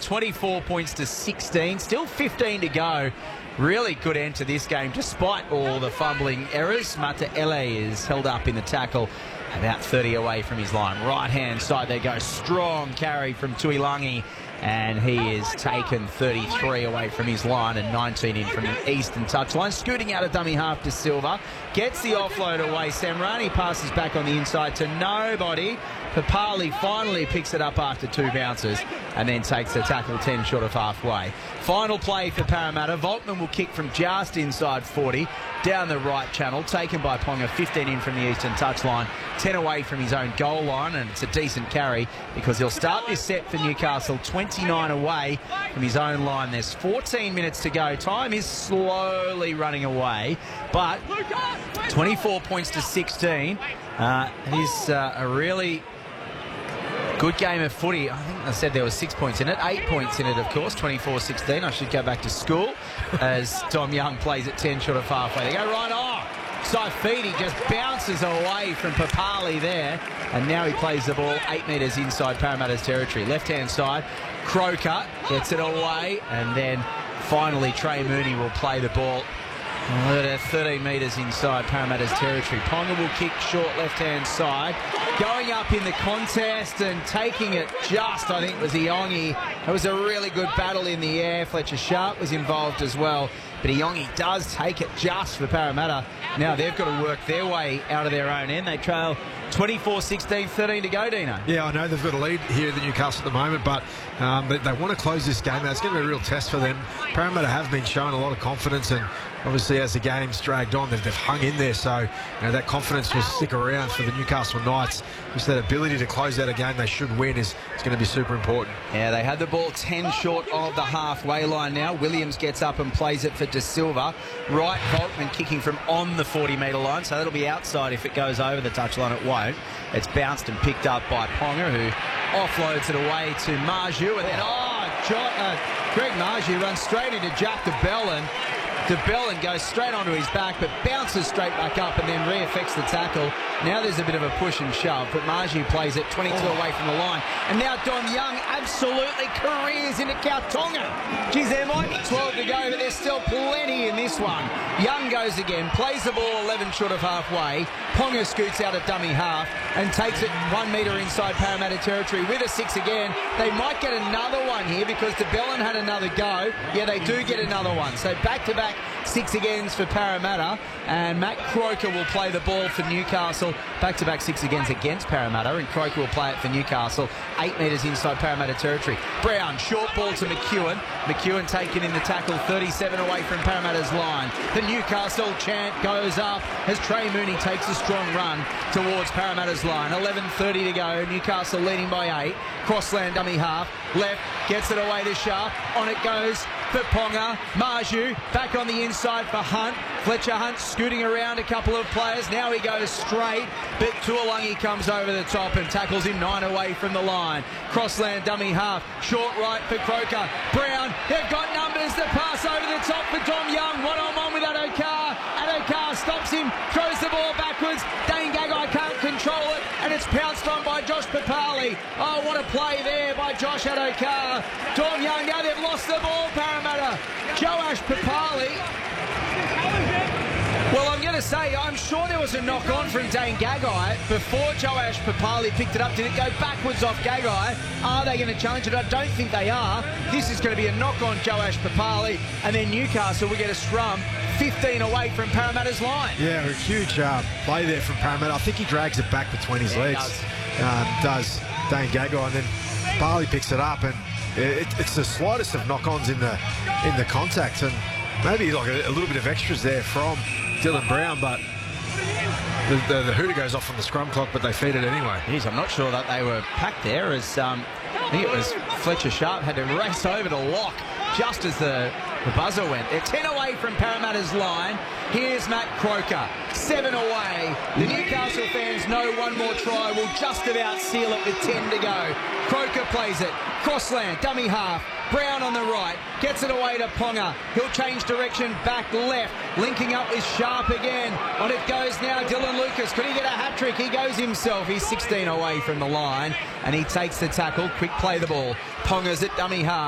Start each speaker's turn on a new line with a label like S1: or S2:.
S1: 24 points to 16. Still 15 to go. Really good end to this game, despite all the fumbling errors. Mataele is held up in the tackle, about 30 away from his line. Right-hand side, there goes. Strong carry from Tuilangi, and he is taken 33 away from his line and 19 in from the eastern touchline. Scooting out of dummy half to Silva. Gets the offload away. Samrani passes back on the inside to nobody. Papali finally picks it up after 2 bounces and then takes the tackle 10 short of halfway. Final play for Parramatta. Volkman will kick from just inside 40 down the right channel, taken by Ponga, 15 in from the eastern touchline, 10 away from his own goal line, and it's a decent carry because he'll start this set for Newcastle 29 away from his own line. There's 14 minutes to go. Time is slowly running away, but 24 points to 16 is a really good game of footy. I think I said there was 6 points in it. 8 points in it, of course. 24-16. I should go back to school as Tom Young plays at 10 short of halfway. They go right off. Saifidi just bounces away from Papali there. And now he plays the ball 8 metres inside Parramatta's territory. Left-hand side, Croker gets it away. And then finally Trey Mooney will play the ball 13 metres inside Parramatta's territory. Ponga will kick short left-hand side. Going up in the contest and taking it just, I think, was Iongi. It was a really good battle in the air. Fletcher Sharp was involved as well. But Iongi does take it just for Parramatta. Now they've got to work their way out of their own end. They trail 24-16, 13 to go, Dino.
S2: Yeah, I know they've got a lead here at the Newcastle at the moment, but they want to close this game. It's going to be a real test for them. Parramatta have been showing a lot of confidence, and obviously as the game's dragged on, they've hung in there. So that confidence will stick around for the Newcastle Knights. Just that ability to close out a game they should win is going to be super important.
S1: Yeah, they had the ball 10 short of the halfway line now. Williams gets up and plays it for De Silva. Right, Volkman kicking from on the 40-metre line, so that'll be outside. If it goes over the touchline, it won't. It's bounced and picked up by Ponga, who offloads it away to Marju, and then Greg Marju runs straight into Jack DeBellin. DeBellin goes straight onto his back, but bounces straight back up and then re-affects the tackle. Now there's a bit of a push and shove, but Marju plays it 22 away from the line. And now Don Young absolutely careers into Kautonga. Geez, there might be 12 to go, but there's still plenty in this one. Young goes again, plays the ball 11 short of halfway. Ponga scoots out at dummy half and takes it 1 metre inside Parramatta territory with a 6 again. They might get another one here because DeBellin had another go. Yeah, they do get another one. So back-to-back 6 agains for Parramatta, and Matt Croker will play the ball for Newcastle. Back-to-back 6 agains against Parramatta, and Croker will play it for Newcastle. 8 metres inside Parramatta territory. Brown, short ball to McEwen. McEwen taken in the tackle, 37 away from Parramatta's line. The Newcastle chant goes up as Trey Mooney takes a strong run towards Parramatta's line. 11:30 to go. Newcastle leading by 8. Crossland dummy half. Left, gets it away to Sharp. On it goes for Ponga. Marju back on the inside for Hunt. Fletcher Hunt scooting around a couple of players. Now he goes straight, but Tuolangi comes over the top and tackles him 9 away from the line. Crossland dummy half. Short right for Croker. Brown, they've got numbers. The pass over the top for Tom Young. One-on-one with Adokar. Adokar stops him, throws the ball backwards. Dane Gagai can't control it, and it's pounced on by Josh Papali. Oh, what a play there by Josh Adokar. Tom Young, now they've lost the ball, Parramatta. Joash Papali. Well, I'm going to say, I'm sure there was a knock-on from Dane Gagai before Joash Papali picked it up. Did it go backwards off Gagai? Are they going to challenge it? I don't think they are. This is going to be a knock-on Joash Papali, and then Newcastle will get a scrum 15 away from Parramatta's line.
S2: Yeah, a huge play there from Parramatta. I think he drags it back between his legs. Does Dane Gagai, and then Papali picks it up, and it's the slightest of knock-ons in the contact, and maybe like a little bit of extras there from Dylan Brown, but the hooter goes off on the scrum clock, but they feed it anyway.
S1: Jeez, I'm not sure that they were packed there, as I think it was Fletcher Sharp had to race over to lock just as the buzzer went. They're 10 away from Parramatta's line. Here's Matt Croker, 7 away. The Newcastle fans know one more try will just about seal it with 10 to go. Croker plays it. Crossland, dummy half. Brown on the right, gets it away to Ponga. He'll change direction back left, linking up with Sharp again. On it goes now Dylan Lucas. Could he get a hat-trick? He goes himself. He's 16 away from the line, and he takes the tackle. Quick play the ball. Ponga's at dummy half.